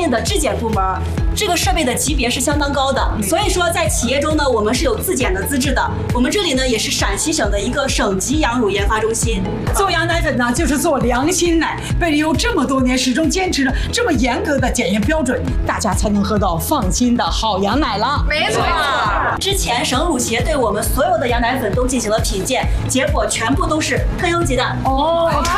应的质检部门，这个设备的级别是相当高的。所以说，在企业中呢，我们是有自检的资质的。我们这里呢，也是陕西省的一个省级羊乳研发中心。 做羊奶粉呢，就是做良心奶，为了有这么多年始终坚持着这么严格的检验标准，大家才能喝到放心的好羊奶了。 没错。 之前省乳协对我们所有的羊奶粉都进行了品鉴，结果全部都是特优级的。 哦。